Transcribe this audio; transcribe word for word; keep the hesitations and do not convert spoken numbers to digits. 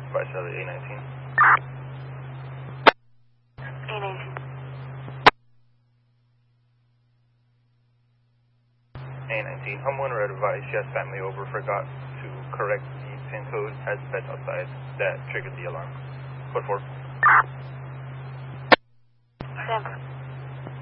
by Charlie A nineteen. A nineteen. A nineteen, homeowner advised she has family over, forgot to correct the PIN code, has pets outside. That triggered the alarm. Code four. Sam.